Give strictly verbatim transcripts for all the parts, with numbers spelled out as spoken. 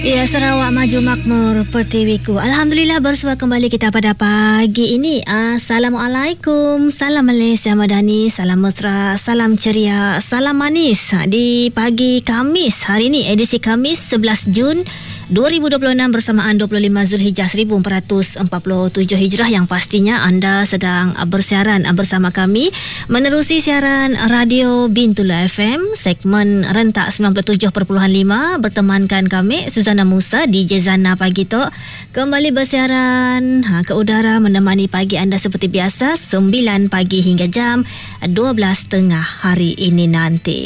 Ya, Sarawak Maju Makmur Pertiwiku. Alhamdulillah bersua kembali kita pada pagi ini. Assalamualaikum. Salam Malaysia Madani, salam mesra, salam ceria, salam manis. Di pagi Khamis hari ini, edisi Khamis sebelas Jun dua ribu dua puluh enam bersamaan dua puluh lima Zulhijjah seribu empat ratus empat puluh tujuh Hijrah, yang pastinya anda sedang bersiaran bersama kami menerusi siaran Radio Bintulu F M segmen rentak sembilan puluh tujuh perpuluhan lima, bertemankan kami Suzana Musa di Jezana pagi tu kembali bersiaran ha, ke udara menemani pagi anda seperti biasa sembilan pagi hingga jam dua belas tengah hari ini nanti.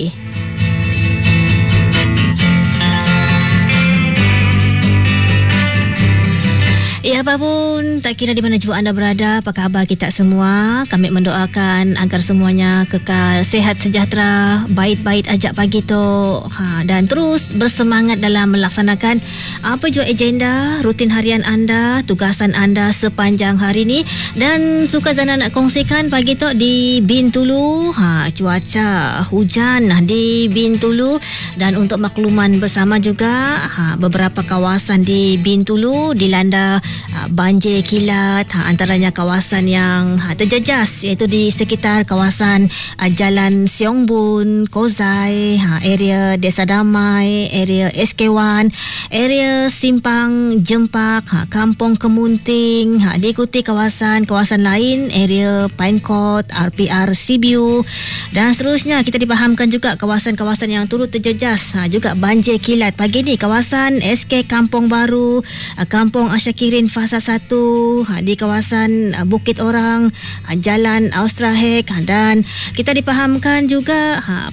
Ya, apapun, tak kira di mana jua anda berada, apa khabar kita semua, kami mendoakan agar semuanya kekal sehat sejahtera, baik-baik ajak pagi tu ha, dan terus bersemangat dalam melaksanakan apa jua agenda rutin harian anda, tugasan anda sepanjang hari ini. Dan suka Zana nak kongsikan pagi tu di Bintulu, ha, cuaca hujan di Bintulu, dan untuk makluman bersama juga ha, beberapa kawasan di Bintulu dilanda banjir kilat, ha, antaranya kawasan yang ha, terjejas iaitu di sekitar kawasan ha, Jalan Siong Bun, Kozai, ha, area Desa Damai, area S K satu, area Simpang Jempak, ha, Kampung Kemunting, ha, diikuti kawasan-kawasan lain, area Pine Court, R P R Sibiu, dan seterusnya. Kita dipahamkan juga kawasan-kawasan yang turut terjejas ha, juga banjir kilat pagi ni, kawasan S K Kampung Baru, ha, Kampung Asyakirin Fasa satu, ha, di kawasan ha, Bukit Orang, ha, Jalan Austrahek, ha, dan kita dipahamkan juga ha,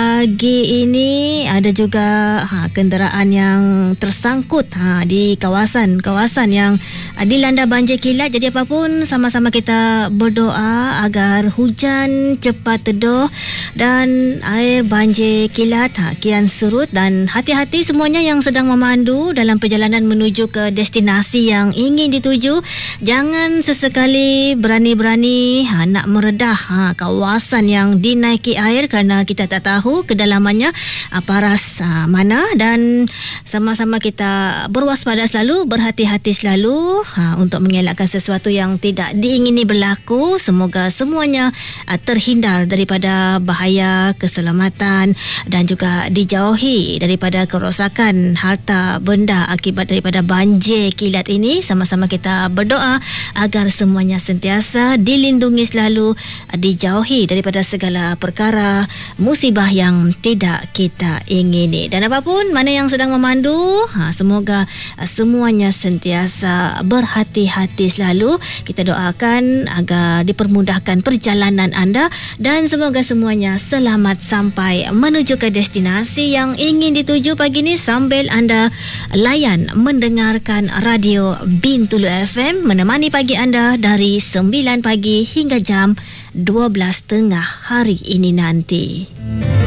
pagi ini ada juga ha, kenderaan yang tersangkut ha, di kawasan-kawasan yang ha, dilanda banjir kilat. Jadi apapun, sama-sama kita berdoa agar hujan cepat teduh dan air banjir kilat ha, kian surut, dan hati-hati semuanya yang sedang memandu dalam perjalanan menuju ke destinasi yang ingin dituju. Jangan sesekali berani-berani ha, nak meredah ha, kawasan yang dinaiki air, kerana kita tak tahu kedalamannya ha, paras ha, mana, dan sama-sama kita berwaspada selalu, berhati-hati selalu ha, untuk mengelakkan sesuatu yang tidak diingini berlaku. Semoga semuanya ha, terhindar daripada bahaya keselamatan dan juga dijauhi daripada kerosakan harta benda akibat daripada banjir kilat ini. Sama-sama kita berdoa agar semuanya sentiasa dilindungi selalu, dijauhi daripada segala perkara musibah yang tidak kita ingini. Dan apapun mana yang sedang memandu, ha, semoga semuanya sentiasa berhati-hati selalu. Kita doakan agar dipermudahkan perjalanan anda, dan semoga semuanya selamat sampai menuju ke destinasi yang ingin dituju pagi ini sambil anda layan mendengarkan Radio Bintulu F M menemani pagi anda dari sembilan pagi hingga jam dua belas tengah hari ini nanti.